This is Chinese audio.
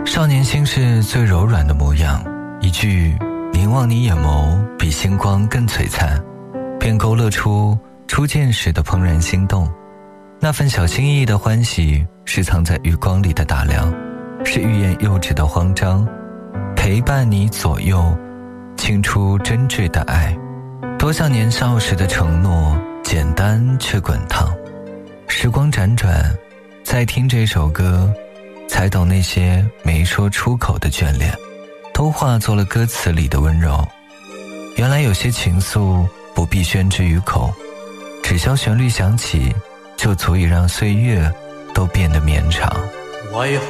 少年心是最柔软的模样，一句凝望你眼眸比星光更璀璨，便勾勒出初见时的怦然心动。那份小心翼翼的欢喜，是藏在余光里的打量，是欲言又止的慌张，陪伴你左右，倾出真挚的爱，多像年少时的承诺，简单却滚烫。时光辗转，再听这首歌，才懂那些没说出口的眷恋，都化作了歌词里的温柔。原来有些情愫不必宣之于口，只消旋律响起，就足以让岁月都变得绵长。